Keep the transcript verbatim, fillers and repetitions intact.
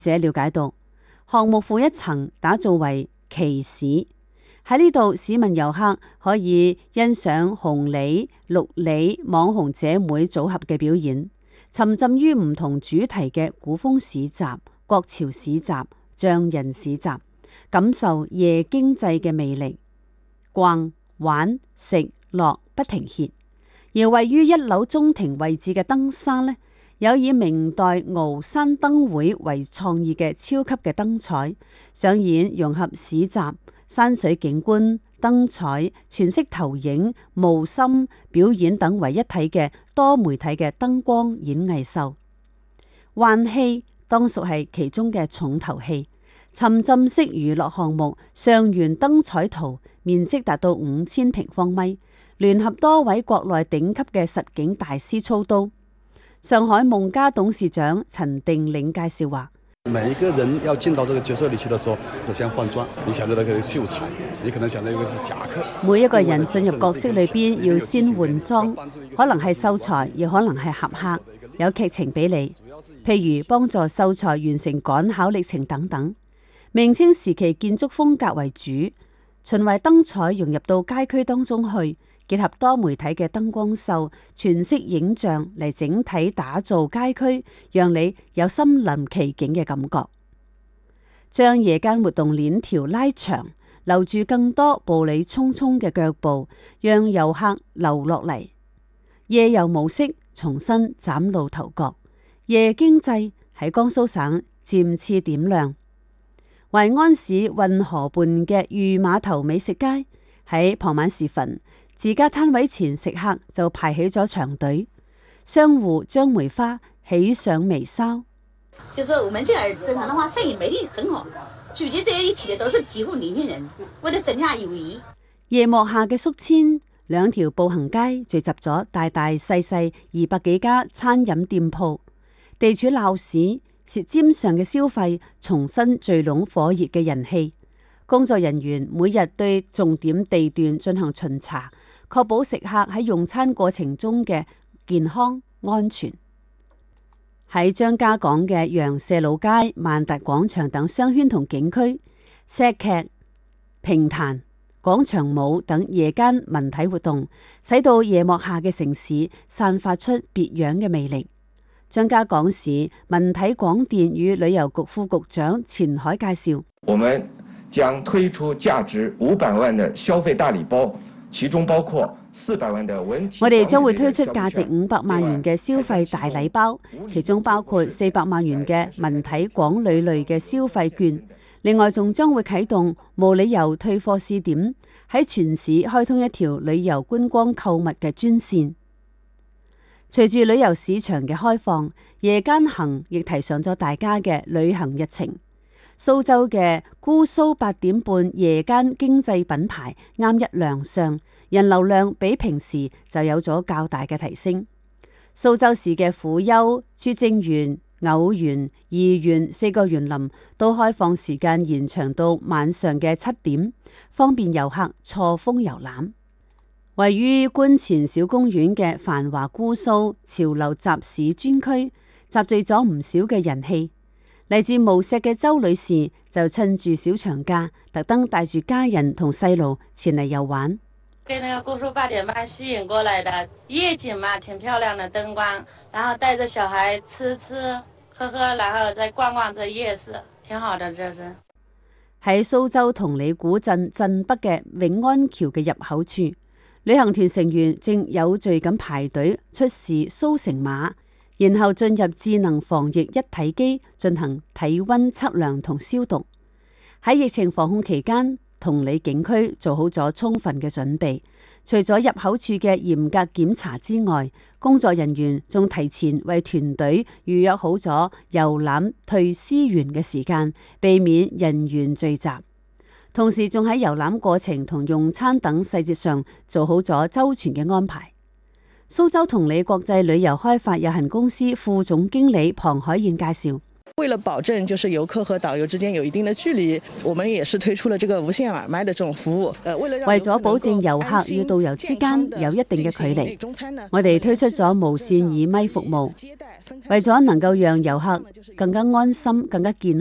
者了解到，項目負一層打造為旗市，喺呢度市民遊客可以欣賞紅里、綠里網紅姐妹組合嘅表演，沉浸於唔同主題嘅古風市集、國潮市集、匠人市集，感受夜經濟嘅魅力，逛玩食樂不停歇。而位於一樓中庭位置嘅燈山呢，有以明代鰲山燈會為創意嘅超級嘅燈彩，上演融合市集、山水景觀、燈彩、全息投影、霧芯表演等為一體嘅多媒體嘅燈光演藝秀。幻戲當屬係其中嘅重頭戲，沉浸式娛樂項目上元燈彩圖，面積達到五千平方米。聯合多位國內頂級嘅實景大師操刀。上海夢家董事長陳定嶺介紹話： 每一個人要進到這個角色裏去的時候，首先換裝。你想着那個秀才，你可能想到一個是俠客。 每一個人進入角色裏邊要先換裝，可能係秀才，亦可能係俠客，有劇情俾你，譬如幫助秀才完成趕考歷程等等。明清時期建築風格為主，循環燈彩融入到街區當中去。結合多媒體嘅燈光秀、全息影像嚟整體打造街區，讓你有身臨其境嘅感覺。將夜間活動鏈條拉長，留住更多步履匆匆嘅腳步，讓遊客留落嚟。夜遊模式重新嶄露頭角，夜經濟喺江蘇省漸次點亮。淮安市運河畔嘅御碼頭美食街喺傍晚時分，自家攤位前食客就排起咗長隊，商戶將梅花喜上眉梢。 就是我們這兒正常的話，生意魅力很好，聚集在一起的都是幾戶年輕人，為了增加友誼。 夜幕下嘅宿遷，兩條步行街聚集咗大大細細二百幾家餐飲店鋪，地處鬧市，舌尖上嘅消費重新聚攏火熱嘅人氣。工作人員每日對重點地段進行巡查，確保食客喺用餐過程中嘅健康安全。喺張家港嘅洋舍老街、萬達廣場等商圈同景區，石劇、評彈、廣場舞等夜間文體活動，使到夜幕下嘅城市散發出別樣嘅魅力。張家港市文體廣電與旅遊局副局長錢海介紹： 我們將推出價值五百萬的消費大禮包，其中包括四百萬的文體。 我哋將會推出價值五百萬元嘅消費大禮包，其中包括四百萬元嘅文體廣旅類嘅消費券。另外，仲將會啟動無理由退貨試點，喺全市開通一條旅遊觀光購物嘅專線。隨住旅遊市場嘅開放，夜間行亦提上咗大家嘅旅行日程。蘇州嘅姑蘇八點半夜間經濟品牌啱一亮相，人流量比平時就有咗較大嘅提升。蘇州市嘅虎丘、拙政園、藕園、怡園四個園林都開放時間延長到晚上嘅七點，方便遊客錯峰遊覽。位於觀前小公園嘅繁華姑蘇潮流集市專區，集聚咗唔少嘅人氣。嚟自無錫嘅周女士就趁住小長假，特登帶住家人同細路前嚟遊玩。 被那個姑蘇八點半吸引過來的夜景嘛，挺漂亮的燈光，然後帶着小孩吃吃喝喝，然後再逛逛這夜市，挺好的。這是喺蘇州同里古鎮鎮北嘅永安橋嘅入口處，旅行團成員正有序咁排隊出示蘇成碼，然後進入智能防疫一體機進行體溫測量同消毒。喺疫情防控期間，同里景區做好咗充分嘅準備，除咗入口處嘅嚴格檢查之外，工作人員仲提前為團隊預約好咗遊覽退思園嘅時間，避免人員聚集。同時仲喺遊覽過程同用餐等細節上做好咗周全嘅安排。蘇州同里國際旅遊開發有限公司副總經理龐海燕介紹： 為了保證就是遊客和導遊之間有一定的距離，我們也是推出了這個無線耳麥的這種服務。呃，為了為咗保證遊客與導遊之間有一定嘅距離，我哋推出咗無線耳麥服務，為咗能夠讓遊客更加安心、更加健康。